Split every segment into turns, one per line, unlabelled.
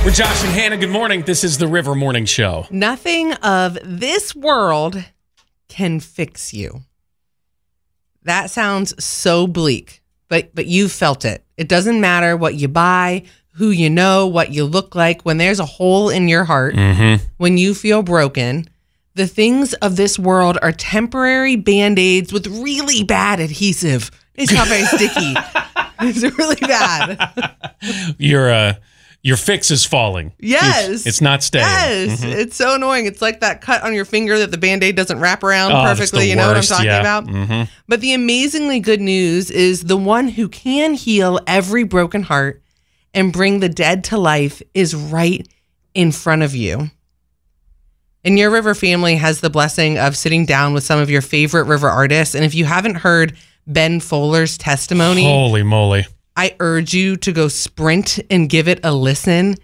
We're Josh and Hannah. Good morning. This is the River Morning Show.
Nothing of this world can fix you. That sounds so bleak, but you felt it. It doesn't matter what you buy, who you know, what you look like. When there's a hole in your heart, when you feel broken, the things of this world are temporary Band-Aids with really bad adhesive. It's not very sticky. It's really bad.
Your fix is falling.
Yes.
It's not staying.
Yes. It's so annoying. It's like that cut on your finger that the Band-Aid doesn't wrap around perfectly. You know what I'm talking about? But the amazingly good news is the one who can heal every broken heart and bring the dead to life is right in front of you. And your River family has the blessing of sitting down with some of your favorite River artists. And if you haven't heard Ben Fuller's testimony,
holy moly,
I urge you to go sprint and give it a listen.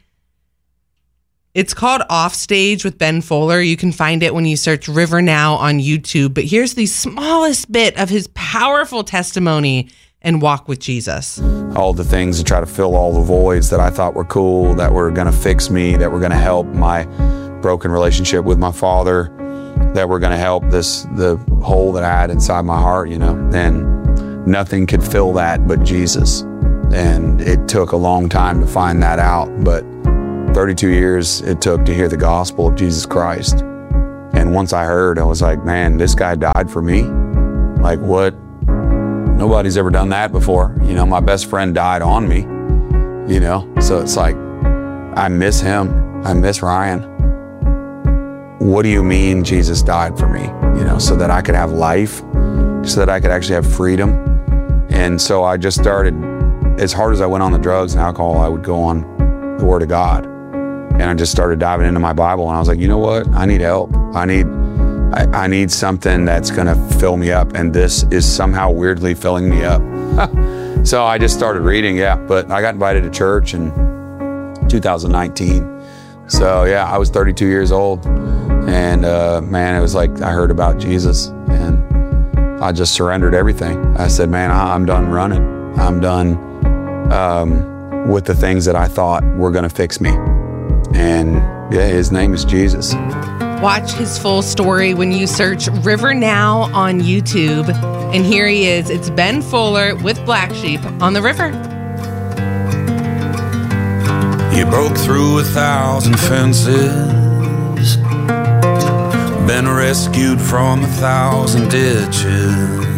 It's called Offstage with Ben Fuller. You can find it when you search River Now on YouTube. But here's the smallest bit of his powerful testimony and walk with Jesus.
All the things to try to fill all the voids that I thought were cool, that were going to fix me, that were going to help my broken relationship with my father, that were going to help the hole that I had inside my heart, and nothing could fill that but Jesus. And it took a long time to find that out, but 32 years it took to hear the gospel of Jesus Christ. And once I heard, I was like, man, this guy died for me. Like, what? Nobody's ever done that before. My best friend died on me, so it's like, I miss him. I miss Ryan. What do you mean Jesus died for me? So that I could have life, so that I could actually have freedom. And so I just started, as hard as I went on the drugs and alcohol, I would go on the Word of God. And I just started diving into my Bible, and I was like, you know what? I need help. I need something that's going to fill me up, and this is somehow weirdly filling me up. So I just started reading, but I got invited to church in 2019. So I was 32 years old, and man, it was like I heard about Jesus, and I just surrendered everything. I said, man, I'm done running. I'm done with the things that I thought were going to fix me. And his name is Jesus.
Watch his full story when you search River Now on YouTube. And here he is. It's Ben Fuller with Black Sheep on the River.
You broke through 1,000 fences, been rescued from 1,000 ditches.